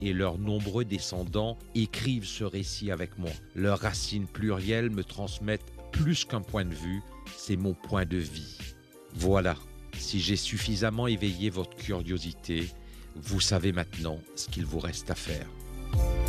et leurs nombreux descendants écrivent ce récit avec moi. Leurs racines plurielles me transmettent plus qu'un point de vue, c'est mon point de vie. Voilà, si j'ai suffisamment éveillé votre curiosité, vous savez maintenant ce qu'il vous reste à faire.